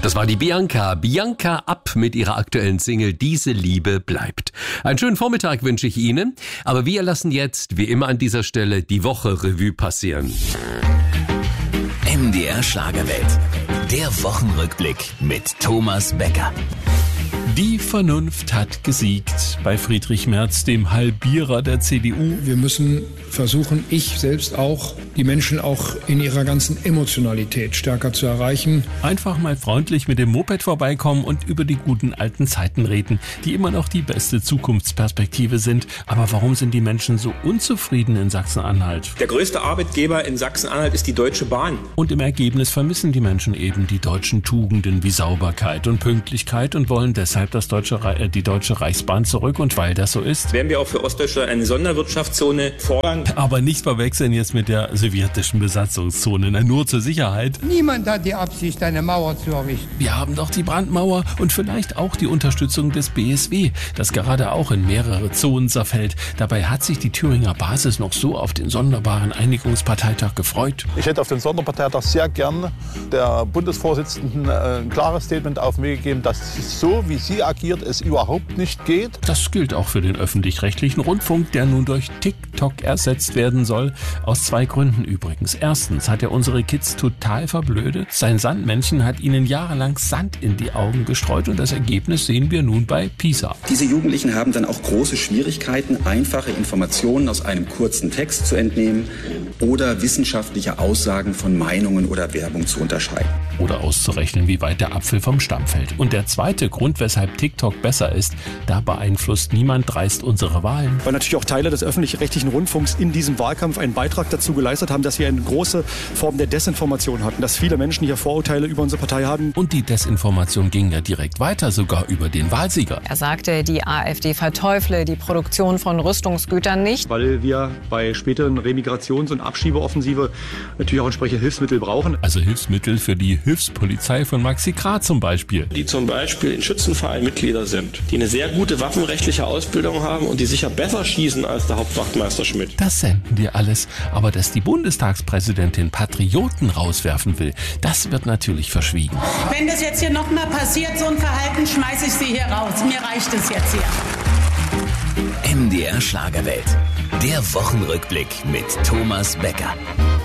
Das war die Bianca. Bianca ab mit ihrer aktuellen Single Diese Liebe bleibt. Einen schönen Vormittag wünsche ich Ihnen. Aber wir lassen jetzt, wie immer an dieser Stelle, die Woche Revue passieren. MDR Schlagerwelt. Der Wochenrückblick mit Thomas Becker. Die Vernunft hat gesiegt bei Friedrich Merz, dem Halbierer der CDU. Wir müssen versuchen, ich selbst auch, die Menschen auch in ihrer ganzen Emotionalität stärker zu erreichen. Einfach mal freundlich mit dem Moped vorbeikommen und über die guten alten Zeiten reden, die immer noch die beste Zukunftsperspektive sind. Aber warum sind die Menschen so unzufrieden in Sachsen-Anhalt? Der größte Arbeitgeber in Sachsen-Anhalt ist die Deutsche Bahn. Und im Ergebnis vermissen die Menschen eben die deutschen Tugenden wie Sauberkeit und Pünktlichkeit und wollen deshalb die Deutsche Reichsbahn zurück. Und weil das so ist, werden wir auch für Ostdeutschland eine Sonderwirtschaftszone fordern. Aber nicht verwechseln jetzt mit der sowjetischen Besatzungszone, nur zur Sicherheit. Niemand hat die Absicht, eine Mauer zu errichten. Wir haben doch die Brandmauer und vielleicht auch die Unterstützung des BSW, das gerade auch in mehrere Zonen zerfällt. Dabei hat sich die Thüringer Basis noch so auf den sonderbaren Einigungsparteitag gefreut. Ich hätte auf den Sonderparteitag sehr gern der Bundesvorsitzenden ein klares Statement auf den Weg gegeben, dass so wie sie agiert, es überhaupt nicht geht. Das gilt auch für den öffentlich-rechtlichen Rundfunk, der nun durch TikTok ersetzt werden soll. Aus 2 Gründen übrigens. Erstens hat er unsere Kids total verblödet. Sein Sandmännchen hat ihnen jahrelang Sand in die Augen gestreut und das Ergebnis sehen wir nun bei PISA. Diese Jugendlichen haben dann auch große Schwierigkeiten, einfache Informationen aus einem kurzen Text zu entnehmen oder wissenschaftliche Aussagen von Meinungen oder Werbung zu unterscheiden. Oder auszurechnen, wie weit der Apfel vom Stamm fällt. Und der zweite Grund, weshalb TikTok besser ist, da beeinflusst niemand dreist unsere Wahlen. Weil natürlich auch Teile des öffentlich-rechtlichen Rundfunks in diesem Wahlkampf einen Beitrag dazu geleistet haben, dass wir eine große Form der Desinformation hatten, dass viele Menschen hier Vorurteile über unsere Partei haben. Und die Desinformation ging ja direkt weiter, sogar über den Wahlsieger. Er sagte, die AfD verteufle die Produktion von Rüstungsgütern nicht. Weil wir bei späteren Remigrations- und Abschiebeoffensive natürlich auch entsprechende Hilfsmittel brauchen. Also Hilfsmittel für die Hilfspolizei von Maxi Krah zum Beispiel. Die zum Beispiel in Schützenvereinen Mitglieder sind, die eine sehr gute waffenrechtliche Ausbildung haben und die sicher besser schießen als der Hauptwachtmeister Schmidt. Das senden wir alles. Aber dass die Bundestagspräsidentin Patrioten rauswerfen will, das wird natürlich verschwiegen. Wenn das jetzt hier nochmal passiert, so ein Verhalten, schmeiße ich Sie hier raus. Mir reicht es jetzt hier. MDR Schlagerwelt. Der Wochenrückblick mit Thomas Becker.